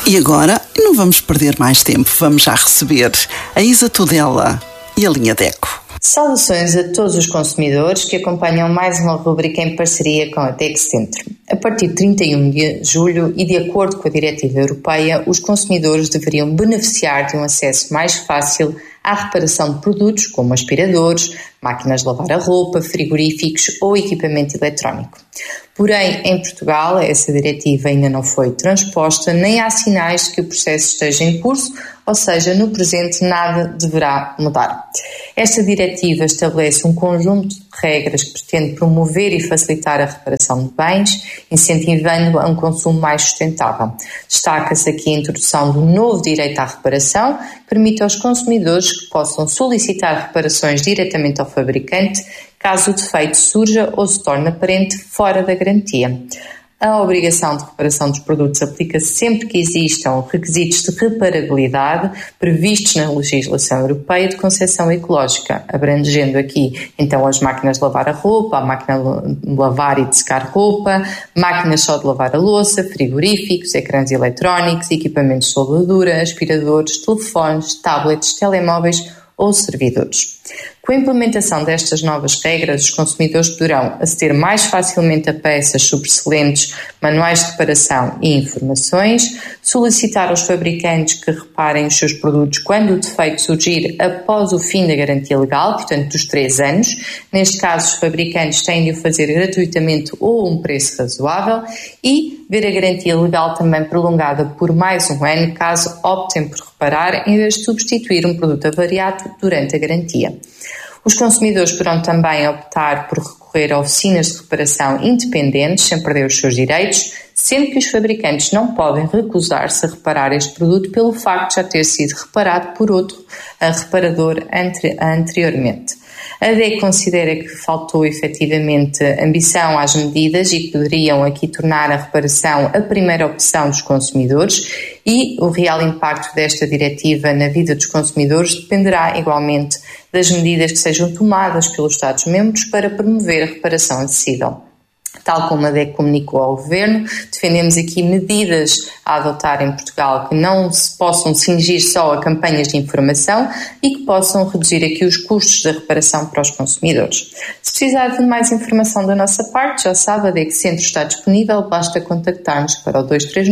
E agora, não vamos perder mais tempo, vamos já receber a Isa Tudela e a linha DECO. Saudações a todos os consumidores que acompanham mais uma rubrica em parceria com a DECO Centro. A partir de 31 de julho e de acordo com a Diretiva Europeia, os consumidores deveriam beneficiar de um acesso mais fácil à reparação de produtos como aspiradores, máquinas de lavar a roupa, frigoríficos ou equipamento eletrónico. Porém, em Portugal, essa diretiva ainda não foi transposta, nem há sinais de que o processo esteja em curso, ou seja, no presente nada deverá mudar. Esta diretiva estabelece um conjunto de regras que pretende promover e facilitar a reparação de bens, incentivando a um consumo mais sustentável. Destaca-se aqui a introdução do novo direito à reparação, que permite aos consumidores que possam solicitar reparações diretamente ao fabricante, caso o defeito surja ou se torne aparente fora da garantia. A obrigação de reparação dos produtos aplica-se sempre que existam requisitos de reparabilidade previstos na legislação europeia de concepção ecológica, abrangendo aqui então as máquinas de lavar a roupa, a máquina de lavar e de secar roupa, máquinas só de lavar a louça, frigoríficos, ecrãs eletrónicos, equipamentos de soldadura, aspiradores, telefones, tablets, telemóveis ou servidores. Com a implementação destas novas regras, os consumidores poderão aceder mais facilmente a peças sobressalentes, manuais de reparação e informações, solicitar aos fabricantes que reparem os seus produtos quando o defeito surgir após o fim da garantia legal, portanto dos 3 anos. Neste caso, os fabricantes têm de o fazer gratuitamente ou a um preço razoável e ver a garantia legal também prolongada por mais um ano, caso optem por reparar em vez de substituir um produto avariado durante a garantia. Os consumidores poderão também optar por recorrer a oficinas de reparação independentes, sem perder os seus direitos, sendo que os fabricantes não podem recusar-se a reparar este produto pelo facto de já ter sido reparado por outro reparador anteriormente. A DECO considera que faltou efetivamente ambição às medidas e que poderiam aqui tornar a reparação a primeira opção dos consumidores e o real impacto desta diretiva na vida dos consumidores dependerá igualmente das medidas que sejam tomadas pelos Estados-membros para promover a reparação acessível. Tal como a DECO comunicou ao Governo, defendemos aqui medidas a adotar em Portugal que não se possam cingir só a campanhas de informação e que possam reduzir aqui os custos da reparação para os consumidores. Se precisar de mais informação da nossa parte, já sabe, a DECO Centro está disponível, basta contactar-nos para o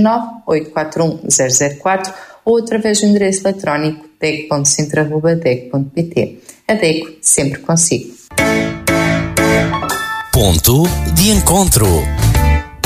239-841-004 ou através do endereço eletrónico deco.centro@deco.pt. A DECO sempre consigo. Ponto de encontro.